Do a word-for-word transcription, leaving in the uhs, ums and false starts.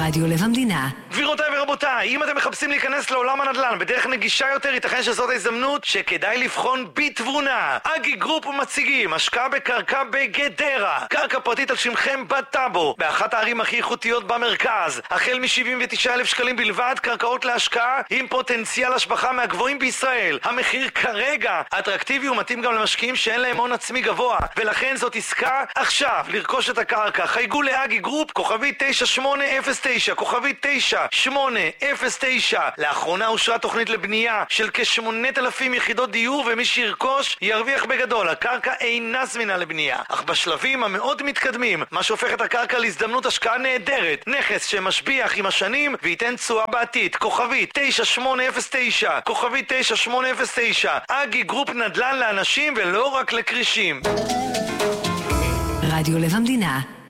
רדיו לב המדינה. גבירותיי ורבותיי, אם אתם מחפשים להיכנס לעולם הנדל"ן בדרך נגישה יותר, ייתכן שזאת ההזדמנות שכדאי לבחון בתבונה. אגי גרופ מציגים השקעה בקרקע בגדרה, קרקע פרטית על שמכם בטאבו, באחת הערים הכי איכותיות במרכז, החל מ-שבעים ותשעה אלף שקלים בלבד. קרקעות להשקעה עם פוטנציאל השבחה מהגבוהים בישראל. המחיר כרגע אטרקטיבי ומתאים גם למשקיעים שאין להם הון עצמי גבוה, ולכן זאת עסקה עכשיו לרכוש את הקרקע. חייגו לאגי גרופ, כוכבי תשע שמונה אפס תשע, כוכבי תשע שמונה אפס תשע. לאחרונה אושרה תוכנית לבנייה של כ-שמונת אלפים יחידות דיור, ומי שירכוש ירוויח בגדול. הקרקע אינה זמינה לבנייה, אך בשלבים המאוד מתקדמים, מה שהופך את הקרקע להזדמנות השקעה נהדרת. נכס שמשביח עם השנים וייתן תשואה בעתיד. כוכבי תשע שמונה אפס תשע, כוכבי תשע שמונה אפס תשע. אגי גרופ, נדל"ן לאנשים ולא רק לקרישים. רדיו לב המדינה.